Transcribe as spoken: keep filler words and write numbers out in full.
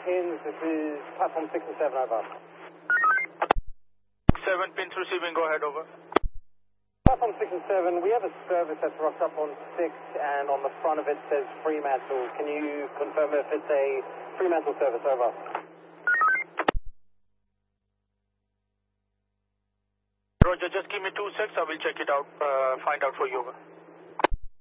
pins. This is platform six and seven, over. Seven pins receiving, go ahead, over. Platform six and seven, we have a service that's rocked up on six, and on the front of it says Fremantle. Can you confirm if it's a Fremantle service, over? Roger, just give me two secs, I will check it out, uh, find out for you, over.